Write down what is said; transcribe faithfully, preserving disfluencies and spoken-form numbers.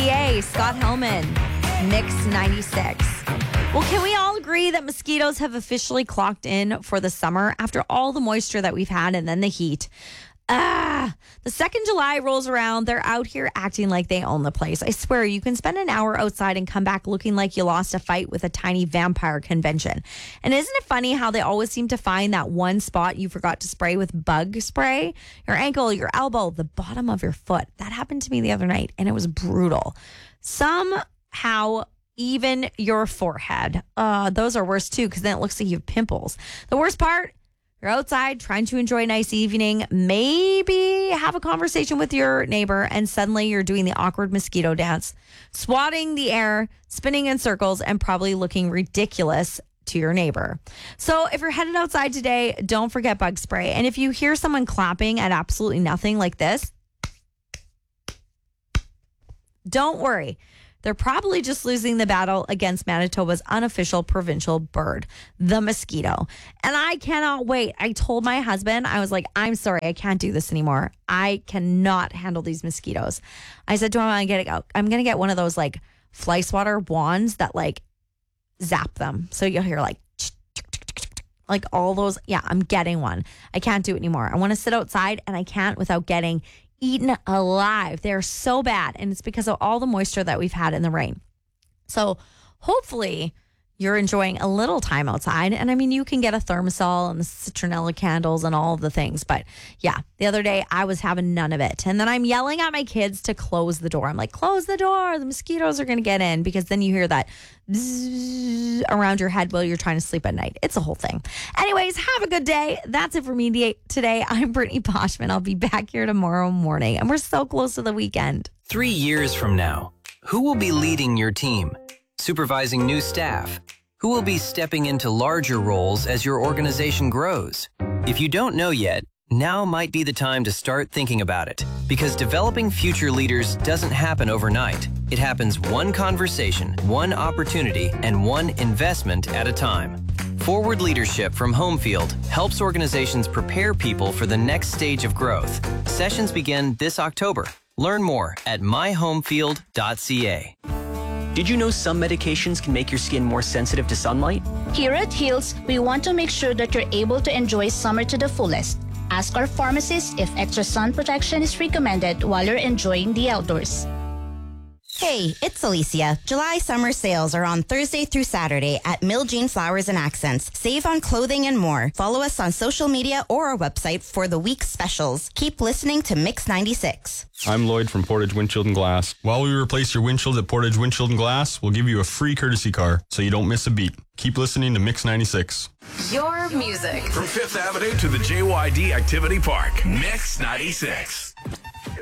C A, Scott Hellman, Mix ninety-six. Well, can we all agree that mosquitoes have officially clocked in for the summer after all the moisture that we've had and then the heat? Ah, the second of July rolls around. They're out here acting like they own the place. I swear, you can spend an hour outside and come back looking like you lost a fight with a tiny vampire convention. And isn't it funny how they always seem to find that one spot you forgot to spray with bug spray? Your ankle, your elbow, the bottom of your foot. That happened to me the other night, and it was brutal. Somehow, even your forehead. Uh, those are worse too, because then it looks like you have pimples. The worst part, you're outside trying to enjoy a nice evening, maybe have a conversation with your neighbor, and suddenly you're doing the awkward mosquito dance, swatting the air, spinning in circles, and probably looking ridiculous to your neighbor. So if you're headed outside today, don't forget bug spray. And if you hear someone clapping at absolutely nothing like this, don't worry. They're probably just losing the battle against Manitoba's unofficial provincial bird, the mosquito. And I cannot wait. I told my husband, I was like, I'm sorry, I can't do this anymore. I cannot handle these mosquitoes. I said to him, I'm going to get, I'm going to get one of those like fly swatter wands that like zap them. So you'll hear like, like all those. Yeah, I'm getting one. I can't do it anymore. I want to sit outside and I can't without getting eaten alive. They're so bad. And it's because of all the moisture that we've had in the rain. So hopefully you're enjoying a little time outside. And I mean, you can get a thermosol and the citronella candles and all of the things. But yeah, the other day I was having none of it. And then I'm yelling at my kids to close the door. I'm like, close the door. The mosquitoes are going to get in, because then you hear that bzzz around your head while you're trying to sleep at night. It's a whole thing. Anyways, have a good day. That's it for me today. I'm Brittany Boschman. I'll be back here tomorrow morning. And we're so close to the weekend. Three years from now, who will be leading your team? Supervising new staff? Who will be stepping into larger roles as your organization grows? If you don't know yet, now might be the time to start thinking about it, because developing future leaders doesn't happen overnight. It happens one conversation, one opportunity, and one investment at a time. Forward Leadership from Homefield helps organizations prepare people for the next stage of growth. Sessions begin this October. Learn more at my homefield dot c a. Did you know some medications can make your skin more sensitive to sunlight? Here at Heals, we want to make sure that you're able to enjoy summer to the fullest. Ask our pharmacist if extra sun protection is recommended while you're enjoying the outdoors. Hey, it's Alicia. July summer sales are on Thursday through Saturday at Mill Jean Flowers and Accents. Save on clothing and more. Follow us on social media or our website for the week's specials. Keep listening to Mix ninety-six. I'm Lloyd from Portage Windshield and Glass. While we replace your windshield at Portage Windshield and Glass, we'll give you a free courtesy car so you don't miss a beat. Keep listening to Mix ninety-six. Your music. From Fifth Avenue to the J Y D Activity Park. Mix ninety-six.